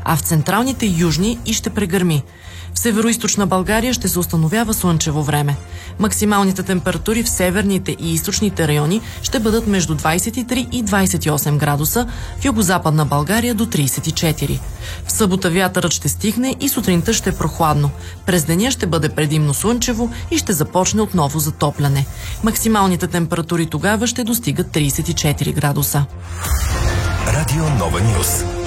а в централните и южни и ще прегърми. В североизточна България ще се установява слънчево време. Максималните температури в северните и източните райони ще бъдат между 23 и 28 градуса, в югозападна България до 34. В събота вятърът ще стихне и сутринта ще е прохладно. През деня ще бъде предимно слънчево и ще започне отново затопляне. Максималните температури тогава ще достигат 34 градуса. Радио Нова Нюз.